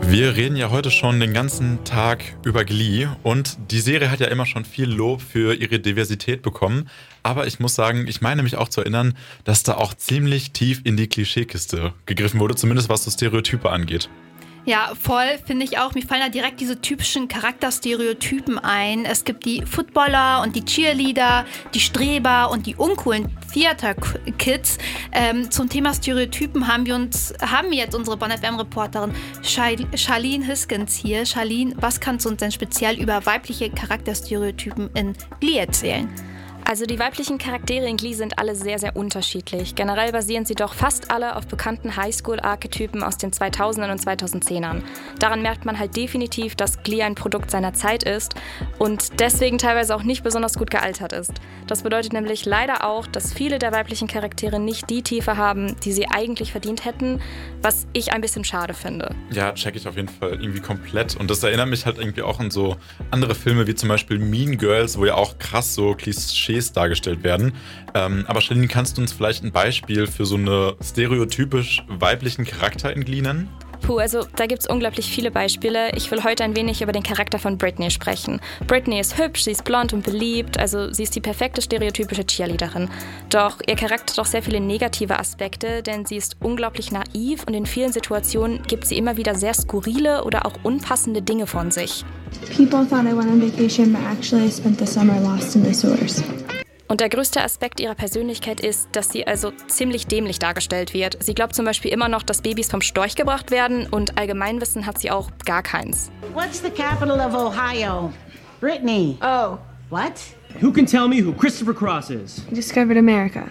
Wir reden ja heute schon den ganzen Tag über Glee und die Serie hat ja immer schon viel Lob für ihre Diversität bekommen. Aber ich muss sagen, ich meine mich auch zu erinnern, dass da auch ziemlich tief in die Klischeekiste gegriffen wurde, zumindest was so Stereotype angeht. Ja, voll, finde ich auch. Mir fallen da direkt diese typischen Charakterstereotypen ein. Es gibt die Footballer und die Cheerleader, die Streber und die uncoolen Theater-Kids. Zum Thema Stereotypen haben wir jetzt unsere Bonn FM-Reporterin Charlene Hiskins hier. Charlene, was kannst du uns denn speziell über weibliche Charakterstereotypen in Glee erzählen? Also die weiblichen Charaktere in Glee sind alle sehr, sehr unterschiedlich. Generell basieren sie doch fast alle auf bekannten Highschool-Archetypen aus den 2000ern und 2010ern. Daran merkt man halt definitiv, dass Glee ein Produkt seiner Zeit ist und deswegen teilweise auch nicht besonders gut gealtert ist. Das bedeutet nämlich leider auch, dass viele der weiblichen Charaktere nicht die Tiefe haben, die sie eigentlich verdient hätten, was ich ein bisschen schade finde. Ja, check ich auf jeden Fall irgendwie komplett. Und das erinnert mich halt irgendwie auch an so andere Filme wie zum Beispiel Mean Girls, wo ja auch krass so Klischees dargestellt werden. Aber Charlene, kannst du uns vielleicht ein Beispiel für so eine stereotypisch weiblichen Charakter in Glee nennen? Also da gibt es unglaublich viele Beispiele. Ich will heute ein wenig über den Charakter von Britney sprechen. Britney ist hübsch, sie ist blond und beliebt, also sie ist die perfekte stereotypische Cheerleaderin. Doch ihr Charakter hat auch sehr viele negative Aspekte, denn sie ist unglaublich naiv und in vielen Situationen gibt sie immer wieder sehr skurrile oder auch unpassende Dinge von sich. People thought I went on vacation, but actually I spent the summer lost in the sewers. Und der größte Aspekt ihrer Persönlichkeit ist, dass sie also ziemlich dämlich dargestellt wird. Sie glaubt zum Beispiel immer noch, dass Babys vom Storch gebracht werden und Allgemeinwissen hat sie auch gar keins. What's the capital of Ohio? Brittany. Oh. What? Who can tell me who Christopher Cross is? I discovered America.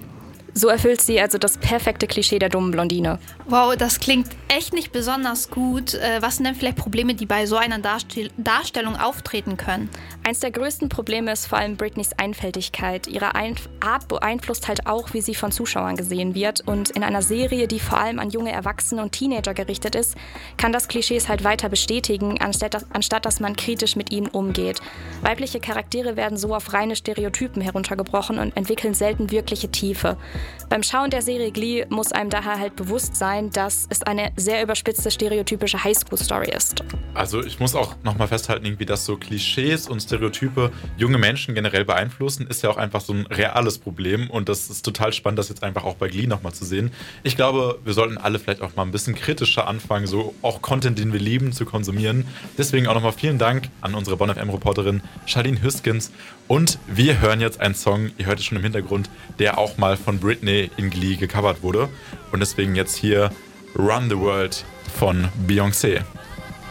So erfüllt sie also das perfekte Klischee der dummen Blondine. Wow, das klingt echt nicht besonders gut. Was sind denn vielleicht Probleme, die bei so einer Darstellung auftreten können? Eins der größten Probleme ist vor allem Britneys Einfältigkeit. Ihre Art beeinflusst halt auch, wie sie von Zuschauern gesehen wird. Und in einer Serie, die vor allem an junge Erwachsene und Teenager gerichtet ist, kann das Klischees halt weiter bestätigen, anstatt dass man kritisch mit ihnen umgeht. Weibliche Charaktere werden so auf reine Stereotypen heruntergebrochen und entwickeln selten wirkliche Tiefe. Beim Schauen der Serie Glee muss einem daher halt bewusst sein, dass es eine sehr überspitzte, stereotypische Highschool-Story ist. Also ich muss auch nochmal festhalten, irgendwie, dass so Klischees und Stereotype junge Menschen generell beeinflussen, ist ja auch einfach so ein reales Problem und das ist total spannend, das jetzt einfach auch bei Glee nochmal zu sehen. Ich glaube, wir sollten alle vielleicht auch mal ein bisschen kritischer anfangen, so auch Content, den wir lieben, zu konsumieren. Deswegen auch nochmal vielen Dank an unsere Bonn FM-Reporterin Charlene Hiskins und wir hören jetzt einen Song, ihr hört es schon im Hintergrund, der auch mal von Britney in Glee gecovert wurde und deswegen jetzt hier Run the World von Beyoncé.